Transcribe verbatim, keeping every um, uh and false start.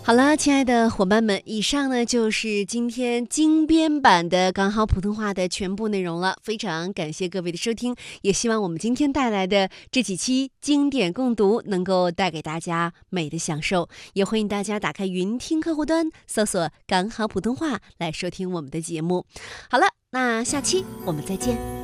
好了，亲爱的伙伴们，以上呢就是今天精编版的刚好普通话的全部内容了。非常感谢各位的收听，也希望我们今天带来的这几期经典共读能够带给大家美的享受。也欢迎大家打开云听客户端，搜索刚好普通话来收听我们的节目。好了，那下期我们再见。